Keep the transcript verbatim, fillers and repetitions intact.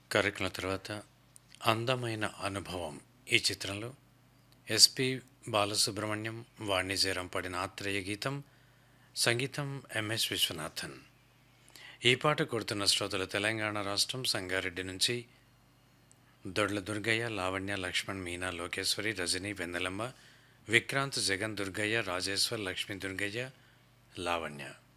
కార్యక్రమం తర్వాత అందమైన అనుభవం ఈ చిత్రంలో ఎస్పి బాలసుబ్రహ్మణ్యం వాణి జయరాం పాడిన ఆత్రేయ గీతం, సంగీతం ఎంఎస్ విశ్వనాథన్. ఈ పాట కొడుతున్న శ్రోతలు తెలంగాణ రాష్ట్రం సంగారెడ్డి నుంచి దొడ్ల దుర్గయ్య, లావణ్య, లక్ష్మణ్, మీనా, లోకేశ్వరి, రజని, వెన్నెలమ్మ, విక్రాంత్, జగన్, దుర్గయ్య, రాజేశ్వర్, లక్ష్మీ దుర్గయ్య, లావణ్య.